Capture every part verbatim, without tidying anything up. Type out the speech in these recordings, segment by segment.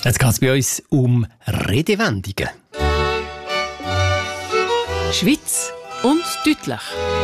Jetzt geht es bei uns um Redewendungen. Schwitz und deutlich.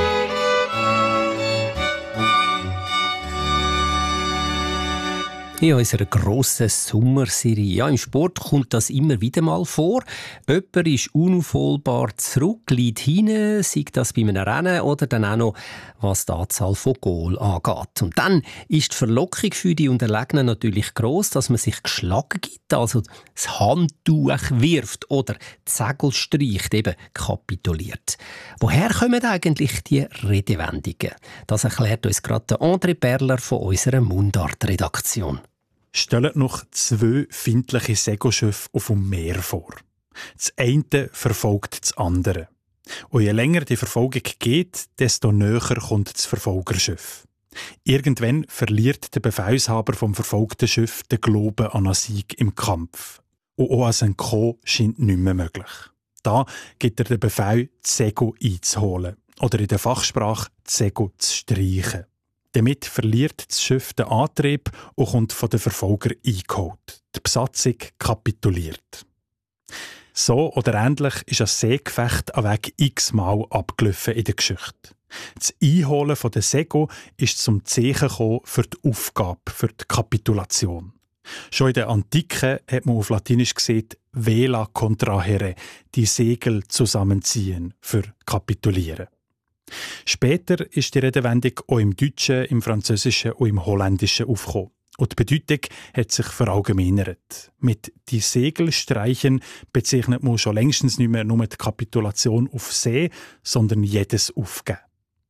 In unserer grossen Sommerserie. Ja, im Sport kommt das immer wieder mal vor. Jemand ist unaufholbar zurück, liegt hinein, sei das bei einem Rennen oder dann auch noch, was die Anzahl von Goal angeht. Und dann ist die Verlockung für die Unterlegenen natürlich gross, dass man sich geschlagen gibt, also das Handtuch wirft oder die Segel streicht, eben kapituliert. Woher kommen eigentlich die Redewendungen? Das erklärt uns gerade André Perler von unserer Mundart-Redaktion. Stellt noch zwei findliche Segelschiffe auf dem Meer vor. Das eine verfolgt das andere. Und je länger die Verfolgung geht, desto näher kommt das Verfolgerschiff. Irgendwann verliert der Befehlshaber vom verfolgten Schiff den Glauben an einen Sieg im Kampf. Und auch als ein Co scheint nicht mehr möglich. Da gibt er den Befehl, die Segel einzuholen. Oder in der Fachsprache, die Segel zu streichen. Damit verliert das Schiff den Antrieb und kommt von den Verfolgern eingeholt. Die Besatzung kapituliert. So oder ähnlich ist ein Seegefecht an Weg x-mal abgelaufen in der Geschichte. Das Einholen der Segel ist zum Zeichen gekommen für die Aufgabe, für die Kapitulation. Schon in der Antike hat man auf Latinisch gesagt, vela contrahere, die Segel zusammenziehen, für kapitulieren. Später ist die Redewendung auch im Deutschen, im Französischen und im Holländischen aufgekommen. Und die Bedeutung hat sich verallgemeinert. Mit «die Segel streichen» bezeichnet man schon längstens nicht mehr nur die Kapitulation auf See, sondern jedes Aufgeben.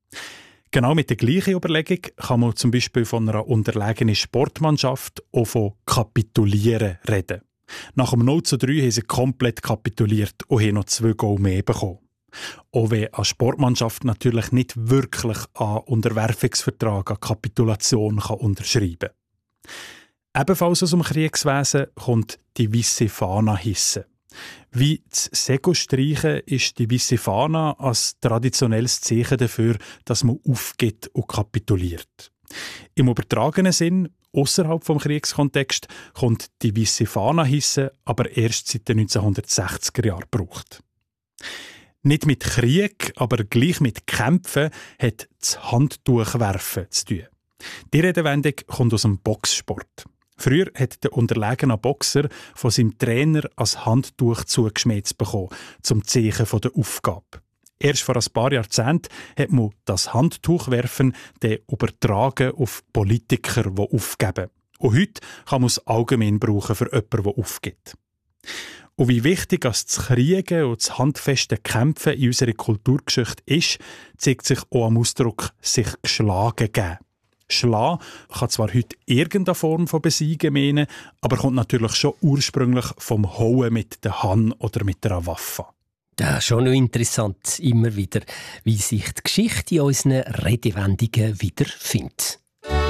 Genau mit der gleichen Überlegung kann man zum Beispiel von einer unterlegenen Sportmannschaft auch von «kapitulieren» reden. Nach dem null zu drei haben sie komplett kapituliert und haben noch zwei Goal mehr bekommen. Auch wenn eine Sportmannschaft natürlich nicht wirklich einen Unterwerfungsvertrag, eine Kapitulation kann unterschreiben kann. Ebenfalls aus dem Kriegswesen kommt die weisse Fahne hissen. Wie das Segel streichen ist die weisse Fahne als traditionelles Zeichen dafür, dass man aufgibt und kapituliert. Im übertragenen Sinn, außerhalb vom Kriegskontext, kommt die weisse Fahne hissen, aber erst seit den neunzehnhundertsechziger Jahren gebraucht. Nicht mit Krieg, aber gleich mit Kämpfen hat das Handtuchwerfen zu tun. Die Redewendung kommt aus dem Boxsport. Früher hat der unterlegene Boxer von seinem Trainer ein Handtuch zugeschmiert bekommen, zum Zeichen der Aufgabe. Erst vor ein paar Jahrzehnten hat man das Handtuchwerfen dann übertragen auf Politiker, die aufgeben. Und heute kann man es allgemein brauchen für jemanden, der aufgibt. Und wie wichtig das Kriegen und das handfeste Kämpfen in unserer Kulturgeschichte ist, zeigt sich auch am Ausdruck «sich geschlagen geben». Schlagen kann zwar heute irgendeine Form von Besiegen meinen, aber kommt natürlich schon ursprünglich vom Hauen mit der Hand oder mit einer Waffe. Ja, schon noch interessant, immer wieder, wie sich die Geschichte in unseren Redewendungen wiederfindet.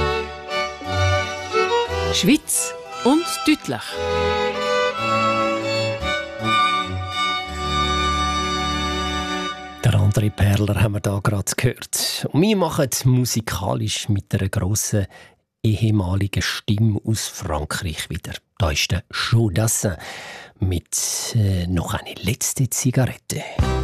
Schwitz und deutlich. Der André Perler haben wir da gerade gehört. Und wir machen musikalisch mit einer grossen ehemaligen Stimme aus Frankreich wieder. Da ist der Chaudassin mit äh, noch eine letzte Zigarette.